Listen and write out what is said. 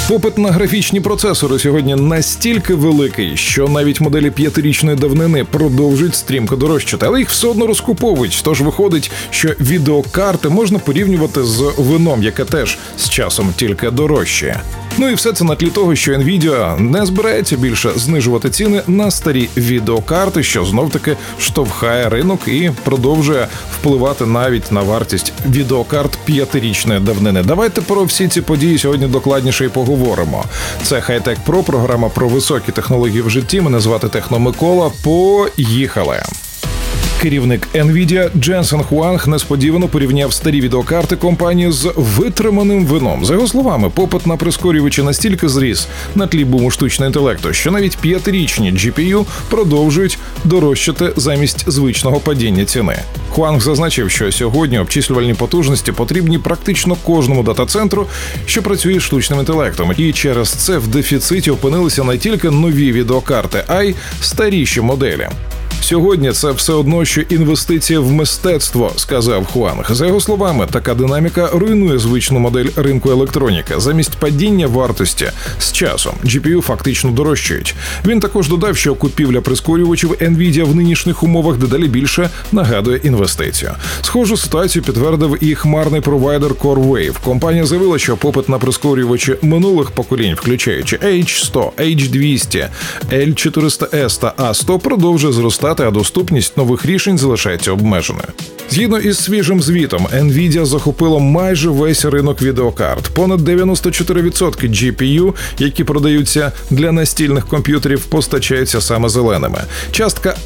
Попит на графічні процесори сьогодні настільки великий, що навіть моделі 5-річної давнини продовжують стрімко дорожчати, але їх все одно розкуповують. Тож виходить, що відеокарти можна порівнювати з вином, яке теж з часом тільки дорожчає. Ну і все це на тлі того, що Nvidia не збирається більше знижувати ціни на старі відеокарти, що знов-таки штовхає ринок і продовжує впливати навіть на вартість відеокарт 5-річної давнини. Давайте про всі ці події сьогодні докладніше і поговоримо. Це High Tech Pro, програма про високі технології в житті. Мене звати Техно Микола. Поїхали! Керівник Nvidia Дженсен Хуанг несподівано порівняв старі відеокарти компанії з витриманим вином. За його словами, попит на прискорювачі настільки зріс на тлі буму штучного інтелекту, що навіть 5-річні GPU продовжують дорожчати замість звичного падіння ціни. Хуанг зазначив, що сьогодні обчислювальні потужності потрібні практично кожному дата-центру, що працює з штучним інтелектом. І через це в дефіциті опинилися не тільки нові відеокарти, а й старіші моделі. Сьогодні це все одно, що інвестиція в мистецтво, сказав Хуанг. За його словами, така динаміка руйнує звичну модель ринку електроніки. Замість падіння вартості з часом GPU фактично дорожчають. Він також додав, що купівля прискорювачів Nvidia в нинішніх умовах дедалі більше нагадує інвестицію. Схожу ситуацію підтвердив і хмарний провайдер CoreWave. Компанія заявила, що попит на прискорювачі минулих поколінь, включаючи H100, H200, L400S та A100, продовжує зростати, а доступність нових рішень залишається обмеженою. Згідно із свіжим звітом, Nvidia захопила майже весь ринок відеокарт. Понад 94% GPU, які продаються для настільних комп'ютерів, постачаються саме зеленими. Частка